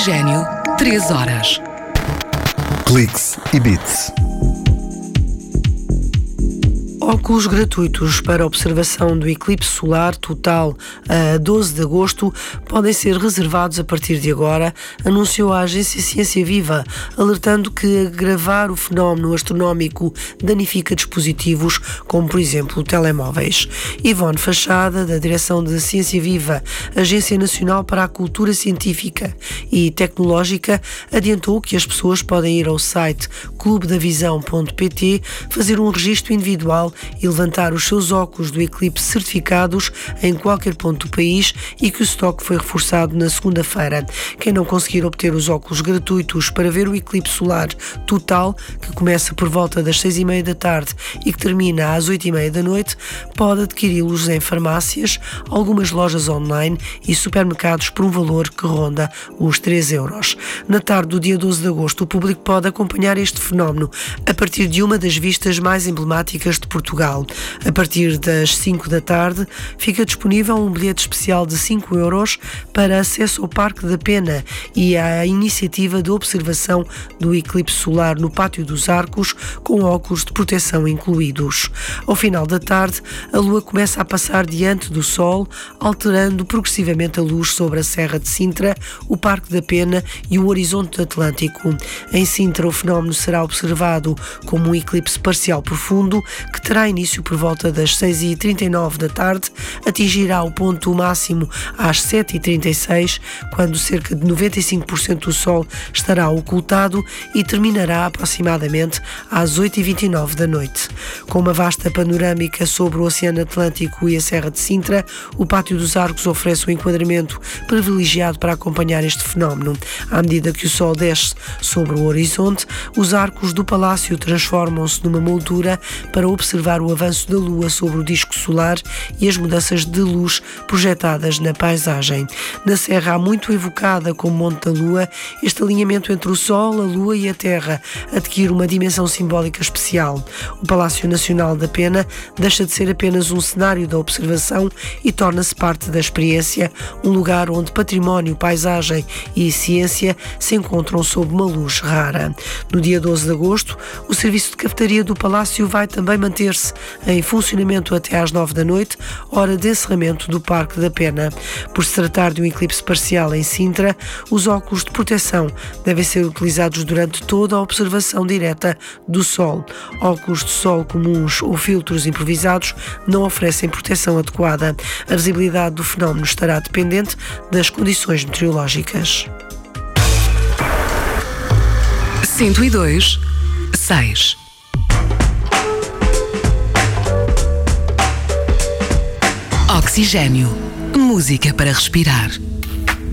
Oxigênio, 3 horas. Cliques e Bits. Óculos gratuitos para observação do eclipse solar total a 12 de agosto podem ser reservados a partir de agora, anunciou a agência Ciência Viva, alertando que agravar o fenómeno astronómico danifica dispositivos como, por exemplo, telemóveis. Ivone Fachada, da direção de Ciência Viva, Agência Nacional para a Cultura Científica e Tecnológica, adiantou que as pessoas podem ir ao site clubedavisão.pt, fazer um registro individual e levantar os seus óculos do eclipse certificados em qualquer ponto do país e que o estoque foi reforçado na segunda-feira. Quem não conseguir obter os óculos gratuitos para ver o eclipse solar total, que começa por volta das 6h30 da tarde e que termina às 8h30 da noite, pode adquiri-los em farmácias, algumas lojas online e supermercados por um valor que ronda os 3 euros. Na tarde do dia 12 de agosto, o público pode acompanhar este fenómeno a partir de uma das vistas mais emblemáticas de Portugal. A partir das 5 da tarde, fica disponível um bilhete especial de 5 euros para acesso ao Parque da Pena e à iniciativa de observação do eclipse solar no Pátio dos Arcos, com óculos de proteção incluídos. Ao final da tarde, a Lua começa a passar diante do Sol, alterando progressivamente a luz sobre a Serra de Sintra, o Parque da Pena e o horizonte atlântico. Em Sintra, o fenómeno será observado como um eclipse parcial profundo, que terá início por volta das 6h39 da tarde, atingirá o ponto máximo às 7h36, quando cerca de 95% do Sol estará ocultado, e terminará aproximadamente às 8h29 da noite. Com uma vasta panorâmica sobre o Oceano Atlântico e a Serra de Sintra, o Pátio dos Arcos oferece um enquadramento privilegiado para acompanhar este fenómeno. À medida que o Sol desce sobre o horizonte, os arcos do Palácio transformam-se numa moldura para observar o avanço da Lua sobre o disco solar e as mudanças de luz projetadas na paisagem. Na Serra, muito evocada como Monte da Lua, este alinhamento entre o Sol, a Lua e a Terra adquire uma dimensão simbólica especial. O Palácio Nacional da Pena deixa de ser apenas um cenário da observação e torna-se parte da experiência, um lugar onde património, paisagem e ciência se encontram sob uma luz rara. No dia 12 de agosto, o serviço de cafetaria do Palácio vai também manter-se em funcionamento até às 9 da noite, hora de encerramento do Parque da Pena. Por se tratar de um eclipse parcial em Sintra, os óculos de proteção devem ser utilizados durante toda a observação direta do Sol. Óculos de sol comuns ou filtros improvisados não oferecem proteção adequada. A visibilidade do fenómeno estará dependente das condições meteorológicas. 102.6. Oxigênio. Música para respirar.